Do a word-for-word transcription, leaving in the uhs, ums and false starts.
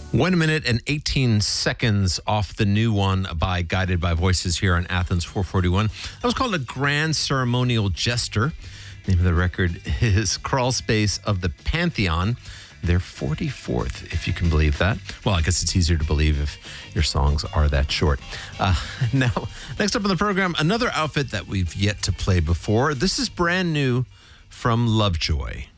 One minute and eighteen seconds off the new one by Guided by Voices here on Athens four forty-one. That was called A Grand Ceremonial Jester. The name of the record is Crawl Space of the Pantheon. They're forty-fourth, if you can believe that. Well, I guess it's easier to believe if your songs are that short. Uh, now, next up on the program, another outfit that we've yet to play before. This is brand new from Lovejoy.